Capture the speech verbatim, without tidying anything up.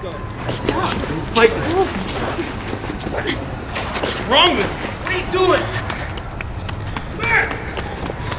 go. Fight. What's wrong with you? What are you doing?